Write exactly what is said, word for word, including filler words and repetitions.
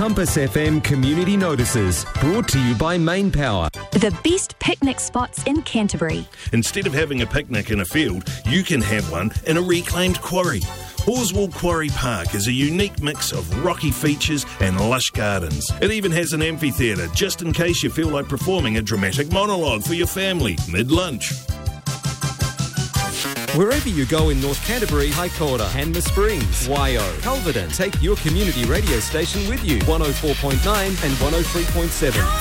Compass F M Community Notices, brought to you by Main Power. The best picnic spots in Canterbury. Instead of having a picnic in a field, you can have one in a reclaimed quarry. Horswell Quarry Park is a unique mix of rocky features and lush gardens. It even has an amphitheatre, just in case you feel like performing a dramatic monologue for your family mid-lunch. Wherever you go in North Canterbury, Haikora, Hanmer Springs, Waio, Culverden, take your community radio station with you. one oh four point nine and one oh three point seven.